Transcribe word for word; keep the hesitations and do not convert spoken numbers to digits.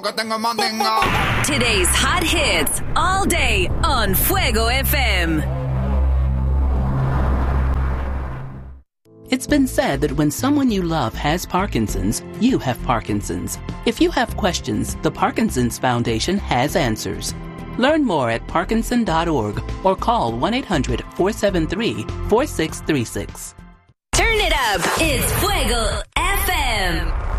Today's hot hits all day on Fuego F M. It's been said that when someone you love has Parkinson's, you have Parkinson's. If you have questions, the Parkinson's Foundation has answers. Learn more at parkinson dot org or call one eight hundred four seven three four six three six. Turn it up. It's Fuego F M.